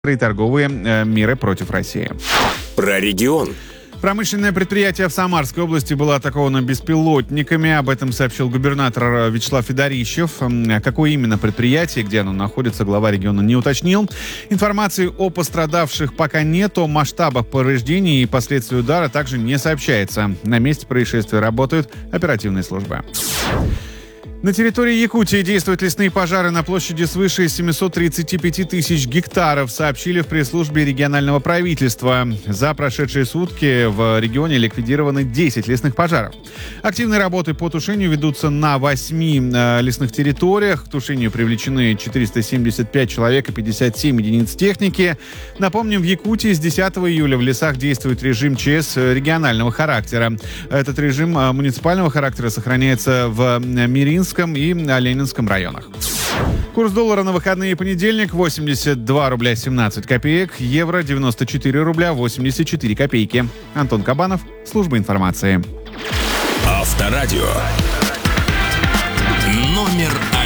и торговые меры против России. Про регион. Промышленное предприятие в Самарской области было атаковано беспилотниками. Об этом сообщил губернатор Вячеслав Федорищев. Какое именно предприятие, где оно находится, глава региона не уточнил. Информации о пострадавших пока нет. О масштабах повреждений и последствий удара также не сообщается. На месте происшествия работают оперативные службы. На территории Якутии действуют лесные пожары на площади свыше 735 тысяч гектаров, сообщили в пресс-службе регионального правительства. За прошедшие сутки в регионе ликвидированы 10 лесных пожаров. Активные работы по тушению ведутся на 8 лесных территориях. К тушению привлечены 475 человек и 57 единиц техники. Напомним, в Якутии с 10 июля в лесах действует режим ЧС регионального характера. Этот режим муниципального характера сохраняется в Миринском и Ленинском районах. Курс доллара на выходные: понедельник 82 рубля 17 копеек, евро 94 рубля 84 копейки. Антон Кабанов, служба информации. Авторадио. Номер 1.